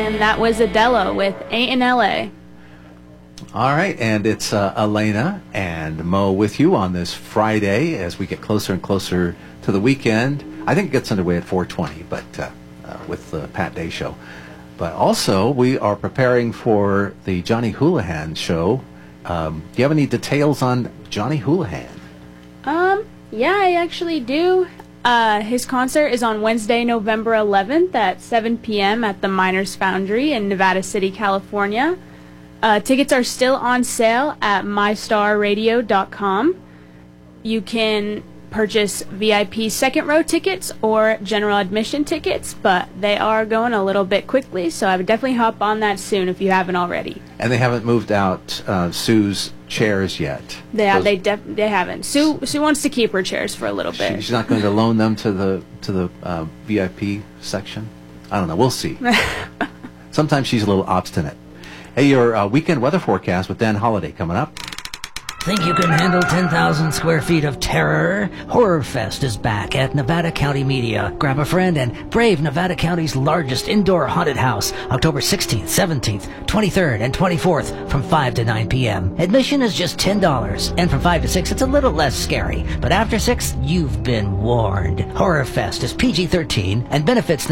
And that was Adele with Ain't in L.A. All right, and it's Elena and Mo with you on this Friday as we get closer and closer to the weekend. I think it gets underway at 4:20, but with the Pat Day Show. But also, we are preparing for the Johnny Houlihan show. Do you have any details on Johnny Houlihan? Yeah, I actually do. His concert is on Wednesday, November 11th at 7 p.m. at the Miners Foundry in Nevada City, California. Tickets are still on sale at mystarradio.com. You can purchase VIP second row tickets or general admission tickets, but they are going a little bit quickly, so I would definitely hop on that soon if you haven't already. And they haven't moved out Sue's chairs yet. They haven't. Sue wants to keep her chairs for a little bit. She's not going to loan them to the VIP section. I don't know. We'll see. Sometimes she's a little obstinate. Hey, your weekend weather forecast with Dan Holliday coming up. Think you can handle 10,000 square feet of terror? Horror Fest is back at Nevada County Media. Grab a friend and brave Nevada County's largest indoor haunted house, October 16th, 17th, 23rd, and 24th from 5 to 9 p.m. Admission is just $10, and from 5 to 6 it's a little less scary. But after 6, you've been warned. Horror Fest is PG-13 and benefits